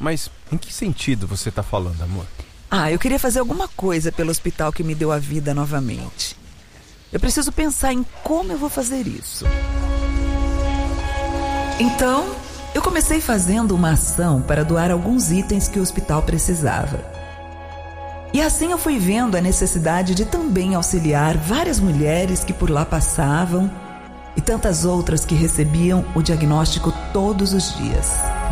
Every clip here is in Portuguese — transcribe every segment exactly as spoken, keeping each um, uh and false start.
Mas em que sentido você tá falando, amor? Ah, eu queria fazer alguma coisa pelo hospital que me deu a vida novamente. Eu preciso pensar em como eu vou fazer isso. Então, eu comecei fazendo uma ação para doar alguns itens que o hospital precisava. E assim eu fui vendo a necessidade de também auxiliar várias mulheres que por lá passavam e tantas outras que recebiam o diagnóstico todos os dias.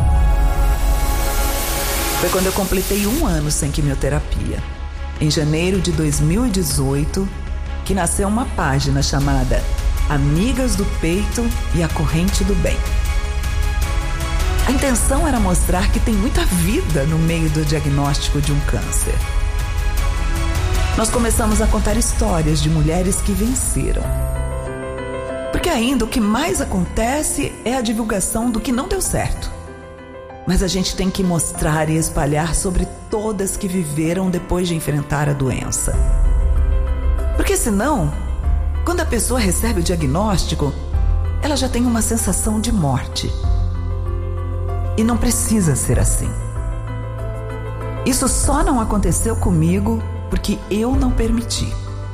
Foi quando eu completei um ano sem quimioterapia, em janeiro de dois mil e dezoito, que nasceu uma página chamada Amigas do Peito e a Corrente do Bem. A intenção era mostrar que tem muita vida no meio do diagnóstico de um câncer. Nós começamos a contar histórias de mulheres que venceram. Porque ainda o que mais acontece é a divulgação do que não deu certo. Mas a gente tem que mostrar e espalhar sobre todas que viveram depois de enfrentar a doença. Porque senão, quando a pessoa recebe o diagnóstico, ela já tem uma sensação de morte. E não precisa ser assim. Isso só não aconteceu comigo porque eu não permiti.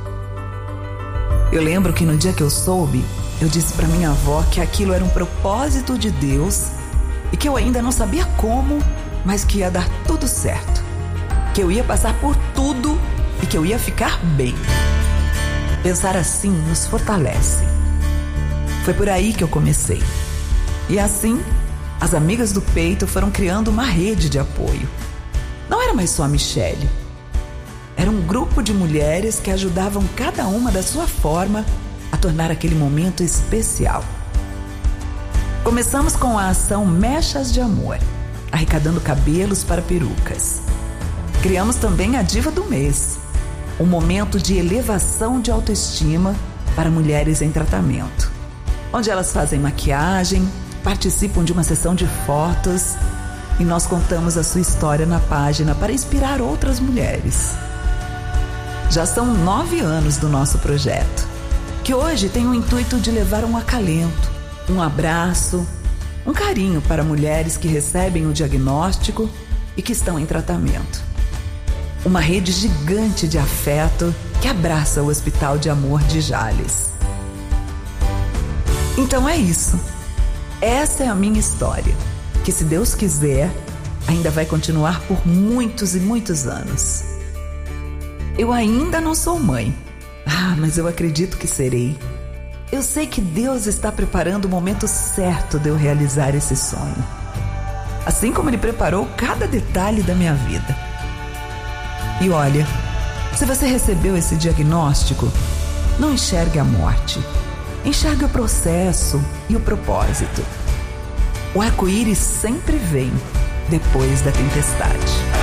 Eu lembro que no dia que eu soube, eu disse para minha avó que aquilo era um propósito de Deus e que eu ainda não sabia como, mas que ia dar tudo certo. Que eu ia passar por tudo e que eu ia ficar bem. Pensar assim nos fortalece. Foi por aí que eu comecei. E assim, as Amigas do Peito foram criando uma rede de apoio. Não era mais só a Michele. Era um grupo de mulheres que ajudavam cada uma da sua forma a tornar aquele momento especial. Começamos com a ação Mechas de Amor, arrecadando cabelos para perucas. Criamos também a Diva do Mês, um momento de elevação de autoestima para mulheres em tratamento, onde elas fazem maquiagem, participam de uma sessão de fotos e nós contamos a sua história na página para inspirar outras mulheres. Já são nove anos do nosso projeto, que hoje tem o intuito de levar um acalento, um abraço, um carinho para mulheres que recebem o diagnóstico e que estão em tratamento. Uma rede gigante de afeto que abraça o Hospital de Amor de Jales. Então é isso. Essa é a minha história, que se Deus quiser, ainda vai continuar por muitos e muitos anos. Eu ainda não sou mãe. Ah, mas eu acredito que serei. Eu sei que Deus está preparando o momento certo de eu realizar esse sonho. Assim como Ele preparou cada detalhe da minha vida. E olha, se você recebeu esse diagnóstico, não enxergue a morte. Enxergue o processo e o propósito. O arco-íris sempre vem depois da tempestade.